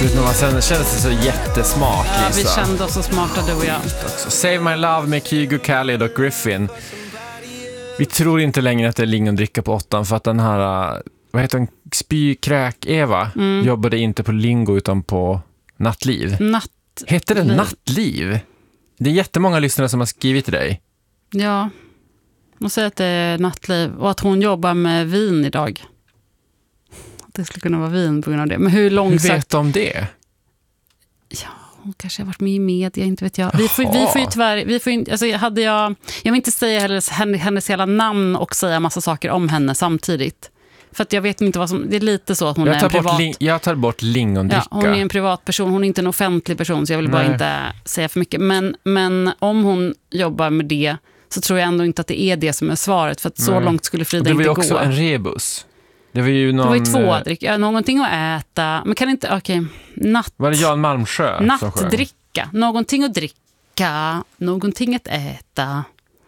Man kände sig så jättesmart, Lisa. Ja, vi kände oss så smarta, du och jag. Save My Love med Kygo, Khaled och Griffin. Vi tror inte längre att det är lingondricka på 8 för att den här, vad heter den, spykräk-Eva jobbade inte på Lingo utan på Nattliv. Heter det Nattliv? Det är jättemånga lyssnare som har skrivit till dig. Ja, och säger att det är Nattliv och att hon jobbar med vin idag. Att det skulle kunna vara vin på grund av det. Men hur långsamt... Hur vet de det? Ja, hon kanske har varit med i media, inte vet jag. Vi får ju tyvärr... Alltså, jag vill inte säga hennes hela namn och säga massa saker om henne samtidigt. För att jag vet inte vad som... Det är lite så att hon är en privat... Jag tar bort lingondricka. Ja, hon är en privatperson. Hon är inte en offentlig person, så jag vill bara inte säga för mycket. Men om hon jobbar med det så tror jag ändå inte att det är det som är svaret. För att så långt skulle Frida inte gå. Det var ju också en rebus. Det var ju två dricka. Någonting att äta. Men kan inte... Okej. Var det Jan Malmsjö som sjöng? Nattdricka. Någonting att dricka. Någonting att äta.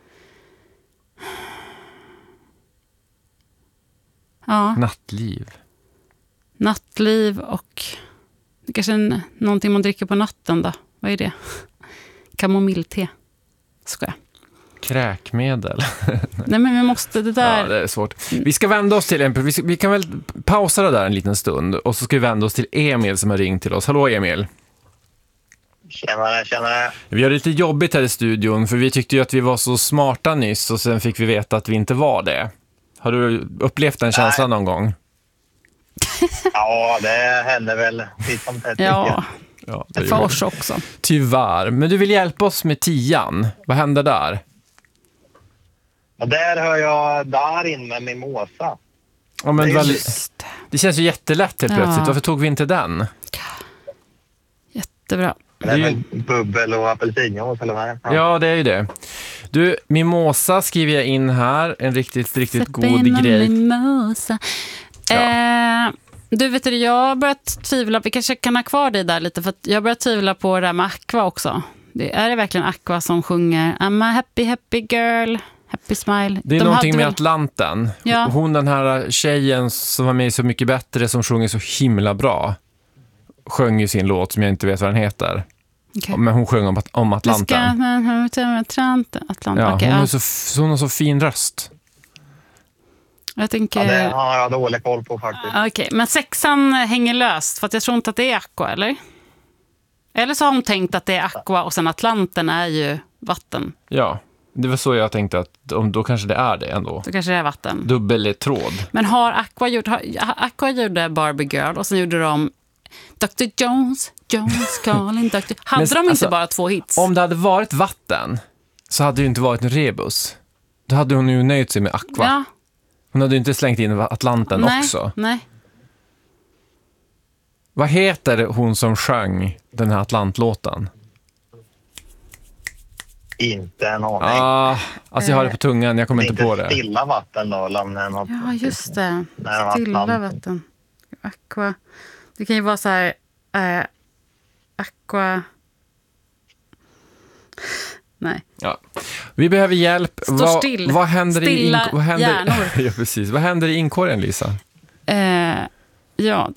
Ja. Nattliv och... Det kanske någonting man dricker på natten då. Vad är det? Kamomillte. Ska jag. Kräkmedel. Nej, men vi måste det där... Ja, det är svårt. Vi ska vända oss till vi kan väl pausa det där en liten stund och så ska vi vända oss till Emil som har ringt till oss. Hallå Emil. Tjena. Vi har lite jobbigt här i studion för vi tyckte ju att vi var så smarta nyss och sen fick vi veta att vi inte var det. Har du upplevt den känslan någon gång? Ja, det händer väl titt som tätt. Ja, det för oss också. Tyvärr. Men du vill hjälpa oss med 10. Vad händer där? Ja, där hör jag Darin med Mimosa. Ja, men det känns ju jättelätt helt plötsligt. Varför tog vi inte den? Jättebra. Det är väl bubbel och apelsinjuice eller vad? Ja, det är ju det. Du, Mimosa skriver jag in här. En riktigt god grej. Mimosa. Ja. Du vet du, jag har börjat tvivla. Vi kanske kan ha kvar dig där lite. För att jag har börjat tvivla på det här med Aqua också. Är det verkligen Aqua som sjunger I'm a happy girl, happy smile? Det är någonting med Atlanten. Ja. Hon, den här tjejen som var med Så mycket bättre, som sjunger så himla bra, sjöng ju sin låt som jag inte vet vad den heter. Okay. Men hon sjöng om Atlanten. Ja, okay, hon har så fin röst. Jag tänker... Ja, det har jag dålig koll på faktiskt. Okej, men 6 hänger löst för att jag tror inte att det är Aqua, eller? Eller så har hon tänkt att det är Aqua och sen Atlanten är ju vatten. Ja, det var så jag tänkte att då kanske det är det ändå. Då kanske det är vatten. Dubbeltråd. Men har Aqua gjorde Barbie Girl och sen gjorde de Dr. Jones calling Dr. Hade de inte bara 2 hits? Om det hade varit vatten så hade det ju inte varit en rebus. Då hade hon ju nöjt sig med Aqua. Ja. Hon hade ju inte slängt in Atlanten också. Nej. Vad heter hon som sjöng den här Atlantlåten? Inte en aning. Alltså jag har det på tungan, jag kommer inte på det. Stilla vatten då? Ja, just det. Stilla vatten. Aqua. Det kan ju vara så här... Aqua... Nej. Ja. Vi behöver hjälp. Vad händer Stilla hjärnor. Ja, precis. Vad händer i inkorgen, Lisa? Ja,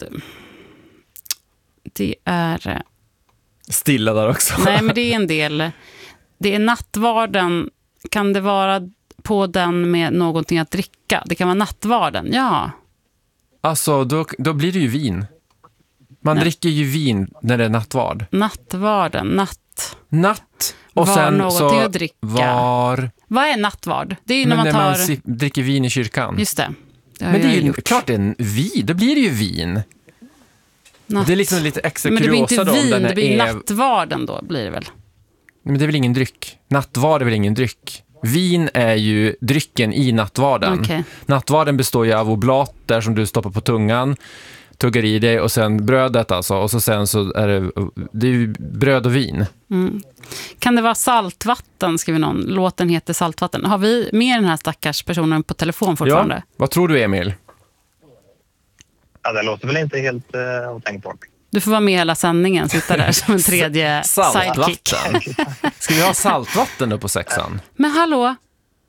det är... Stilla där också. Nej, men det är en del... Det är nattvarden. Kan det vara på den med någonting att dricka? Det kan vara nattvarden, ja. Alltså, då blir det ju vin. Man dricker ju vin när det är nattvard. Nattvarden, natt. Och var sen någonting så att dricka. Vad är nattvard? Det är ju när man dricker vin i kyrkan. Just det. Men det är ju klart det är en vin. Då blir det ju vin. Det är liksom lite extra kuriosa. Men det blir inte vin, det blir nattvarden då, blir det väl? Men det är väl ingen dryck. Nattvard är väl ingen dryck. Vin är ju drycken i nattvarden. Okay. Nattvarden består ju av oblater som du stoppar på tungan, tuggar i dig, och sen brödet alltså. Och så sen så är det är ju bröd och vin. Mm. Kan det vara saltvatten, skriver någon. Låten heter Saltvatten. Har vi med den här stackars personen på telefon fortfarande? Ja. Vad tror du, Emil? Ja, det låter väl inte helt otänkbart. Du får vara med hela sändningen, sitta där som en tredje sidekick. Ska vi ha saltvatten då på 6? Men hallå,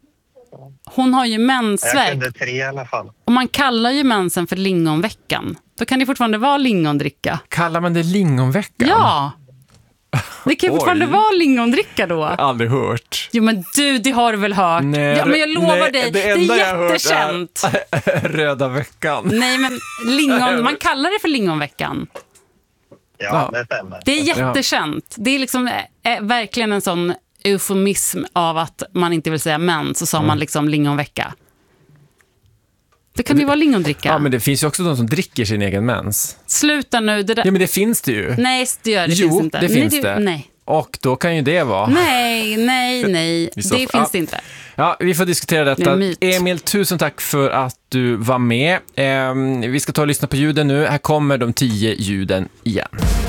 hon har ju mensvärk. Jag kunde 3 i alla fall. Och man kallar ju mensen för lingonveckan. Då kan det fortfarande vara lingondricka. Kallar man det lingonveckan? Ja! Det kan ju fortfarande vara lingondricka då. Aldrig hört. Jo men du, det har du väl hört? Nej, ja, men jag lovar dig, det är jättekänt. Röda veckan. Nej men man kallar det för lingonveckan. Ja, det stämmer. Det är jättekänt. Det är liksom verkligen en sån eufemism av att man inte vill säga mens, så sa man liksom lingonvecka. Det kan ju vara lingondricka. Ja, men det finns ju också de som dricker sin egen mens. Sluta nu. Det där... Ja, men det finns det ju. Nej, det gör det. Jo, finns inte. det finns det. Nej. Och då kan ju det vara... Nej. Det finns det inte. Ja, vi får diskutera detta. Emil, tusen tack för att du var med. Vi ska ta och lyssna på ljuden nu. Här kommer de 10 ljuden igen.